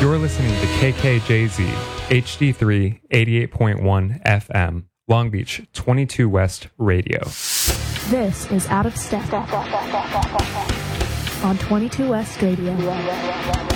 You're listening to KKJZ, HD3 88.1 FM, Long Beach 22 West Radio. This is Out of Step on 22 West Radio.